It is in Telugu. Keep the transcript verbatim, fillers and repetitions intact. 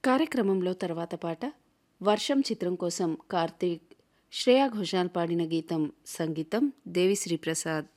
కార్యక్రమంలో తర్వాత పాట 'వర్షం' చిత్రం కోసం కార్తీక్, శ్రేయా ఘోషాల్ పాడిన గీతం. సంగీతం దేవిశ్రీ ప్రసాద్.